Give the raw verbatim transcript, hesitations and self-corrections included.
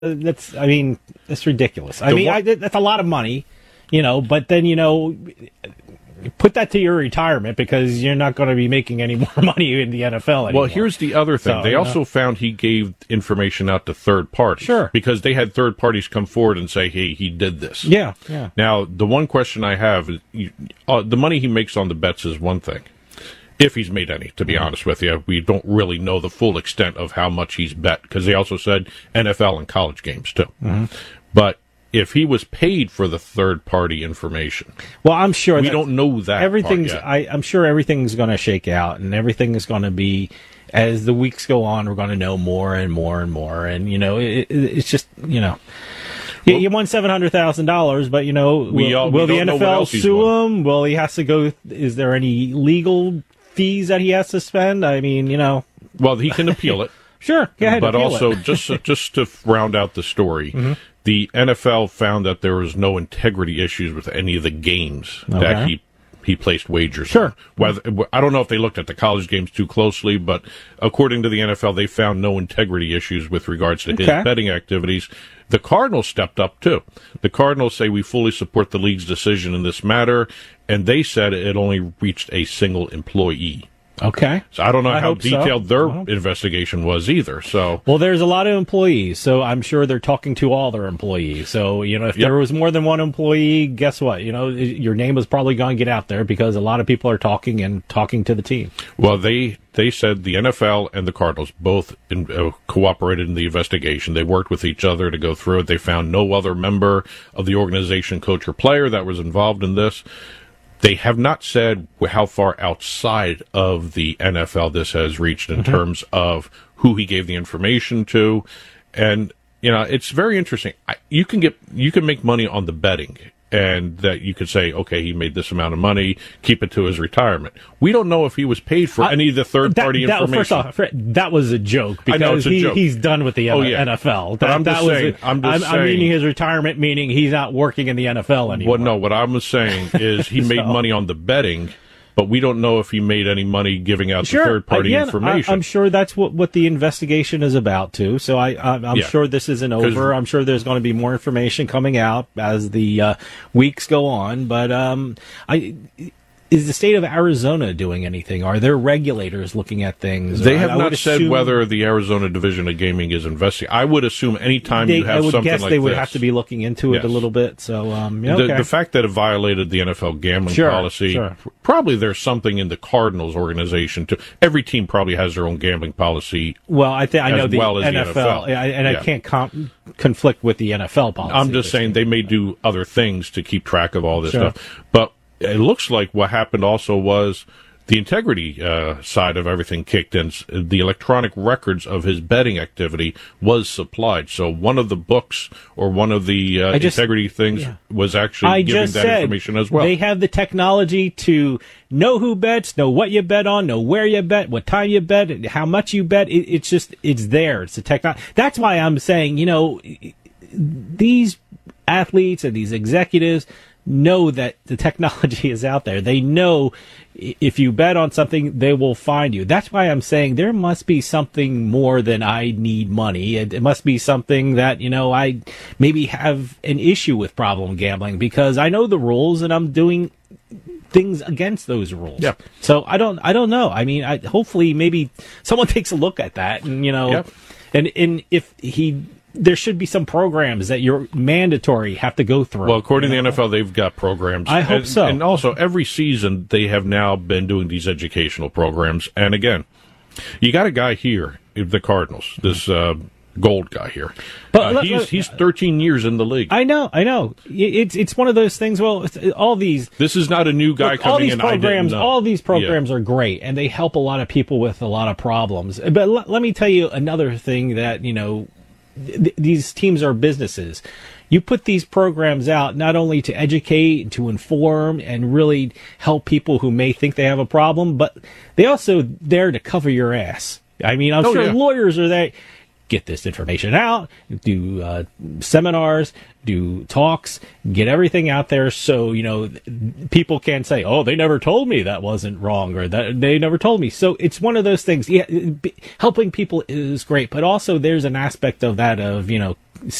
that's, I mean, that's ridiculous. I The mean, one- I, that's a lot of money, you know, but then, you know, put that to your retirement because you're not going to be making any more money in the N F L anymore. Well, here's the other thing. So, they you also know. found he gave information out to third parties. Sure. Because they had third parties come forward and say, hey, he did this. Yeah, yeah. Now, the one question I have is you, uh, the money he makes on the bets is one thing. If he's made any, to be Mm-hmm. honest with you. We don't really know the full extent of how much he's bet because they also said N F L and college games, too. Mm-hmm. But if he was paid for the third-party information, Well, I'm sure we that don't know that everything's. part yet. I, I'm sure everything's going to shake out, and everything is going to be as the weeks go on. We're going to know more and more and more, and you know, it, it, it's just you know. You, you won seven hundred thousand dollars, but you know, will, We all- we will the don't know N F what L else he's sue won. him? Will he has to go? Is there any legal fees that he has to spend? I mean, you know, Well, he can appeal it. sure, go ahead. But appeal also, it. Mm-hmm. just just to round out the story, the N F L found that there was no integrity issues with any of the games that Okay. he he placed wagers. Sure. on. Whether I don't know if they looked at the college games too closely, but according to the N F L, they found no integrity issues with regards to his Okay. betting activities. The Cardinals stepped up too. The Cardinals say we fully support the league's decision in this matter, and they said it only reached a single employee. Okay. So I don't know I how hope so. detailed their Well. investigation was either. So Well, there's a lot of employees, so I'm sure they're talking to all their employees. So, you know, if Yep. there was more than one employee, guess what? You know, your name was probably going to get out there because a lot of people are talking and talking to the team. Well, they they said the N F L and the Cardinals both in, uh, cooperated in the investigation. They worked with each other to go through it. They found no other member of the organization, coach or player, that was involved in this. They have not said how far outside of the N F L this has reached in terms of who he gave the information to, and you know it's very interesting. I, you can get you can make money on the betting. And that you could say, okay, he made this amount of money, keep it to his retirement. We don't know if he was paid for I- any of the third-party that, that, information. First off, Fred, that was a joke I because know, it's a he, joke. he's done with the Oh, N- yeah. N F L. But That, I'm that just was saying- a- I'm just I'm, I'm meaning saying- his retirement, meaning he's not working in the N F L anymore. Well, no, what I was saying is he made So- money on the betting, but we don't know if he made any money giving out Sure, the third-party again, information. I, I'm sure that's what, what the investigation is about too. So I, I I'm Yeah. sure this isn't over. I'm sure there's going to be more information coming out as the uh, weeks go on. But um, I. Is the state of Arizona doing anything? Are there regulators looking at things? They I- have I would not said assume whether the Arizona Division of Gaming is investigating. I would assume anytime They, you have I would something guess like they would this, have to be looking into it Yes. a little bit. So, um, yeah, the, okay. the fact that it violated the N F L gambling Sure, policy, sure. probably there's something in the Cardinals organization too. Every team probably has their own gambling policy. well, I think I as know the well as the N F L, N F L. I- and Yeah. I can't com- conflict with the N F L policy. I'm just saying they may do other things to keep track of all this Sure. stuff. But it looks like what happened also was the integrity uh, side of everything kicked in. The electronic records of his betting activity was supplied. So one of the books or one of the uh, I just- integrity things yeah. was actually I giving just that said information as well. they have the technology to know who bets, know what you bet on, know where you bet, what time you bet, how much you bet. It, it's just it's there. It's the technology. That's why I'm saying, you know, these athletes and these executives know that the technology is out there. They know if you bet on something, they will find you. That's why I'm saying there must be something more than I need money. It, it must be something that, you know, I maybe have an issue with problem gambling because I know the rules and I'm doing things against those rules. Yeah. So I don't, I don't know. I mean, I, hopefully maybe someone takes a look at that and, you know, Yep. and, and if he, there should be some programs that you're mandatory have to go through. Well, according to the N F L, they've got programs. I hope and, so. And also, every season, they have now been doing these educational programs. And again, you got a guy here, the Cardinals, this uh, Gold guy here. But Uh, let- he's, let- he's thirteen years in the league. I know, I know. It's it's one of those things. Well, it's, all these This is not a new guy look, all coming these in. I didn't programs, know. all these programs Yeah. are great, and they help a lot of people with a lot of problems. But l- let me tell you another thing that you know, th- these teams are businesses. You put these programs out not only to educate and to inform and really help people who may think they have a problem, but they also there to cover your ass. I mean, I'm Oh, sure yeah. lawyers are there. get this information out, do uh, seminars, do talks, get everything out there so, you know, people can say, oh, they never told me that wasn't wrong, or that they never told me. So it's one of those things. Yeah, helping people is great, but also there's an aspect of that of, you know,